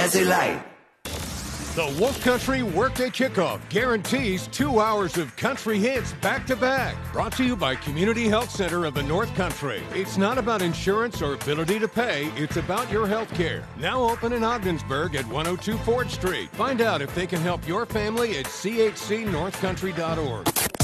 Jesse Light. The Wolf Country Workday Kickoff guarantees 2 hours of country hits back-to-back. Brought to you by Community Health Center of the North Country. It's not about insurance or ability to pay. It's about your health care. Now open in Ogdensburg at 102 Ford Street. Find out if they can help your family at chcnorthcountry.org.